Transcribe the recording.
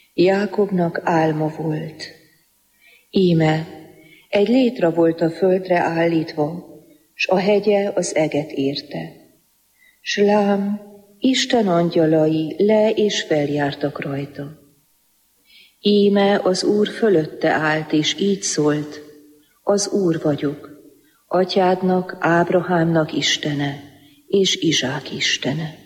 Jákobnak álma volt. Íme, egy létra volt a földre állítva, s a hegye az eget érte. S lám, Isten angyalai le és feljártak rajta. Íme az Úr fölötte állt, és így szólt: az Úr vagyok, atyádnak, Ábrahámnak Istene, és Izsák Istene.